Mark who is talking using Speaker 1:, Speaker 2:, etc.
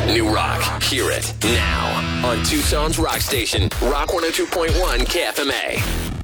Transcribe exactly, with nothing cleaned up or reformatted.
Speaker 1: New rock. Hear it now on Tucson's rock station, Rock one oh two point one K F M A.